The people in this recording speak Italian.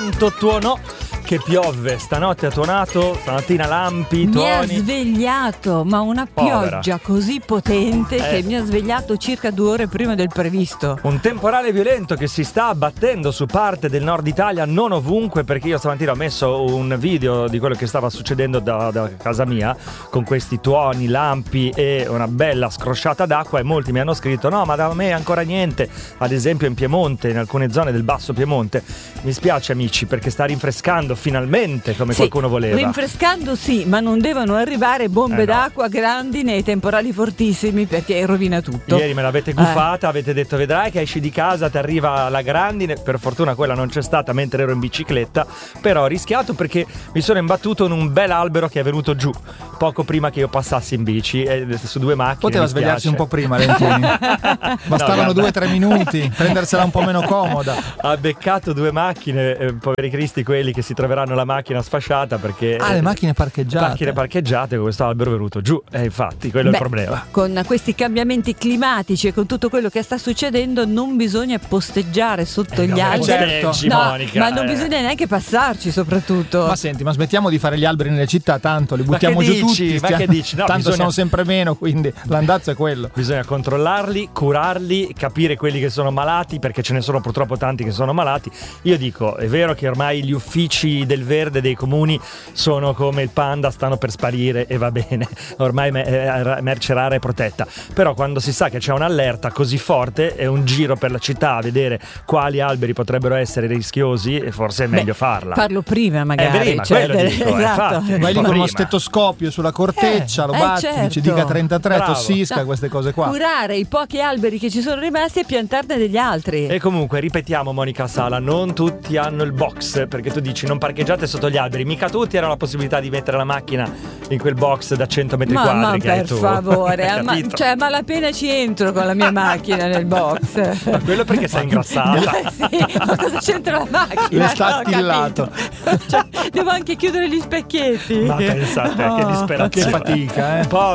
quanto tuonò. Che piove, stanotte ha tuonato, stamattina lampi, tuoni. Mi ha svegliato, ma una pioggia così potente che mi ha svegliato circa 2 ore prima del previsto. Un temporale violento che si sta abbattendo su parte del nord Italia, non ovunque, perché io stamattina ho messo un video di quello che stava succedendo da casa mia, con questi tuoni, lampi e una bella scrosciata d'acqua, e molti mi hanno scritto: no, ma da me ancora niente. Ad esempio in Piemonte, in alcune zone del basso Piemonte. Mi spiace amici, perché sta rinfrescando finalmente, come qualcuno voleva. Rinfrescando sì, ma non devono arrivare bombe d'acqua grandi nei temporali fortissimi, perché rovina tutto. Ieri me l'avete guffata, avete detto: vedrai che esci di casa, ti arriva la grandine. Per fortuna quella non c'è stata mentre ero in bicicletta, però ho rischiato perché mi sono imbattuto in un bel albero che è venuto giù poco prima che io passassi in bici, su 2 macchine. Poteva svegliarsi un po' prima, Lentini. Bastavano 2-3 minuti, prendersela un po' meno comoda. Ha beccato 2 macchine, poveri cristi quelli che si troveranno la macchina sfasciata perché le macchine parcheggiate con questo albero venuto giù, infatti quello è il problema. Con questi cambiamenti climatici e con tutto quello che sta succedendo non bisogna posteggiare sotto gli alberi, certo. Monica, ma non bisogna neanche passarci, soprattutto. Ma senti, ma smettiamo di fare gli alberi nelle città, tanto li buttiamo giù tutti. Ma che dici? No, tanto sono sempre meno, quindi l'andazzo è quello. Bisogna controllarli, curarli, capire quelli che sono malati, perché ce ne sono purtroppo tanti che sono malati. Io dico, è vero che ormai gli uffici del verde dei comuni sono come il panda, stanno per sparire e va bene, ormai merce rara e protetta, però quando si sa che c'è un'allerta così forte è un giro per la città a vedere quali alberi potrebbero essere rischiosi, e forse è meglio farlo prima magari, esatto. Vai lì con uno stetoscopio sulla corteccia, lo batti, certo. ci dica 33, Bravo. tossisca, queste cose qua. Curare i pochi alberi che ci sono rimasti e piantarne degli altri. E comunque ripetiamo, Monica Sala, non tutti hanno il box, perché tu dici non parcheggiate sotto gli alberi, mica tutti hanno la possibilità di mettere la macchina in quel box da 100 metri quadri ma che hai per tu. favore, ma la pena ci entro con la mia macchina nel box. Ma quello perché sei ingrassata. Sì, ma cosa c'entra la macchina? Le sta attillato. Devo anche chiudere gli specchietti. Ma pensate, che disperazione, che fatica,